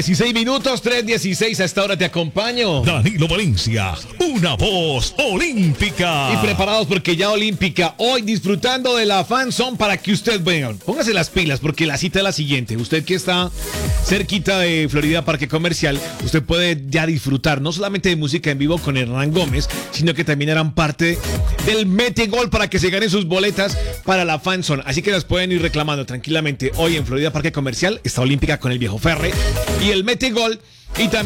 16 minutos, 3:16, a esta hora te acompaño. Danilo Valencia, una voz olímpica. Y preparados porque ya Olímpica, hoy disfrutando de la Fan Zone para que usted vea. Póngase las pilas porque la cita es la siguiente. Usted que está cerquita de Florida Parque Comercial, usted puede ya disfrutar no solamente de música en vivo con Hernán Gómez, sino que también harán parte del Mete Gol para que se ganen sus boletas para la Fan Zone. Así que las pueden ir reclamando tranquilamente. Hoy en Florida Parque Comercial está Olímpica con el Viejo Ferre y el Mete Gol. Y también